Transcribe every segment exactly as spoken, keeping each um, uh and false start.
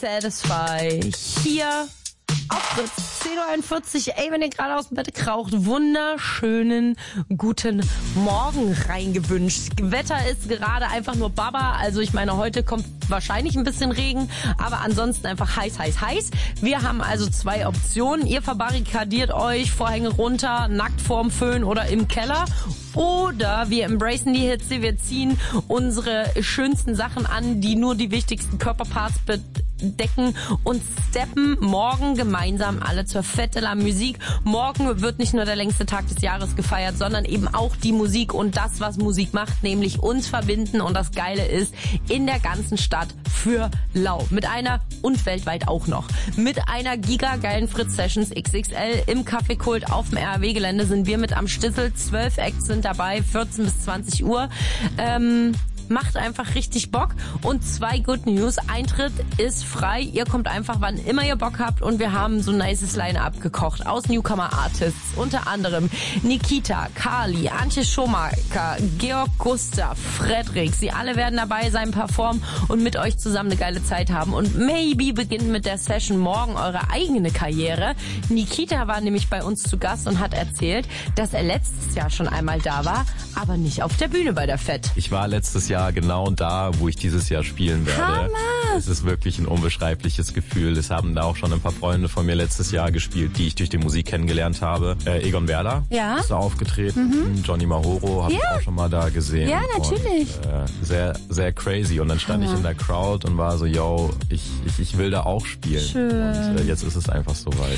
Satisfy hier auf Fritz. zehn Uhr einundvierzig. Ey, wenn ihr gerade aus dem Bett kraucht, wunderschönen guten Morgen reingewünscht. Wetter ist gerade einfach nur Baba. Also ich meine, heute kommt wahrscheinlich ein bisschen Regen, aber ansonsten einfach heiß, heiß, heiß. Wir haben also zwei Optionen. Ihr verbarrikadiert euch, Vorhänge runter, nackt vorm Föhn oder im Keller. Oder wir embracen die Hitze, wir ziehen unsere schönsten Sachen an, die nur die wichtigsten Körperparts bedecken und steppen morgen gemeinsam alle zur Fête de la Musique. Morgen wird nicht nur der längste Tag des Jahres gefeiert, sondern eben auch die Musik und das, was Musik macht, nämlich uns verbinden. Und das Geile ist, in der ganzen Stadt für lau. Mit einer und weltweit auch noch. Mit einer gigageilen Fritz-Sessions X X L im Kaffeekult auf dem R W Gelände sind wir mit am Stissel. Zwölf Acts sind dabei, vierzehn bis zwanzig Uhr. Ähm, macht einfach richtig Bock. Und zwei Good News. Eintritt ist frei. Ihr kommt einfach, wann immer ihr Bock habt. Und wir haben so ein nices Line-Up gekocht aus Newcomer Artists. Unter anderem Nikita, Kali, Antje Schomaker, Georg Gustav, Frederik. Sie alle werden dabei sein, performen und mit euch zusammen eine geile Zeit haben. Und maybe beginnt mit der Session morgen eure eigene Karriere. Nikita war nämlich bei uns zu Gast und hat erzählt, dass er letztes Jahr schon einmal da war, aber nicht auf der Bühne bei der Fett. Ich war letztes Jahr genau da, wo ich dieses Jahr spielen werde. Hammer. Es ist wirklich ein unbeschreibliches Gefühl. Es haben da auch schon ein paar Freunde von mir letztes Jahr gespielt, die ich durch die Musik kennengelernt habe. Äh, Egon Werler Ja. ist da aufgetreten. Mhm. Johnny Mahoro habe Ja. ich auch schon mal da gesehen. Ja, natürlich. Und, äh, sehr, sehr crazy. Und dann stand Hammer. ich in der Crowd und war so, yo, ich, ich, ich will da auch spielen. Schön. Und äh, jetzt ist es einfach soweit.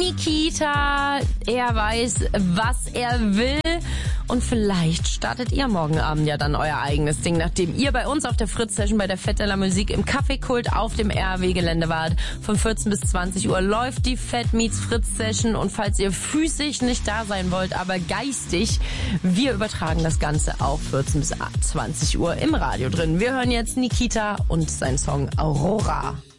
Nikita, er weiß, was er will. Und vielleicht startet ihr morgen Abend ja dann euer eigenes Ding, nachdem ihr bei uns auf der Fritz-Session bei der Fête de la Musique im Kaffeekult auf dem R W-Gelände wart. Von vierzehn bis zwanzig Uhr läuft die Fett Meets Fritz-Session. Und falls ihr physisch nicht da sein wollt, aber geistig, wir übertragen das Ganze auch vierzehn bis zwanzig Uhr im Radio drin. Wir hören jetzt Nikita und seinen Song Aurora.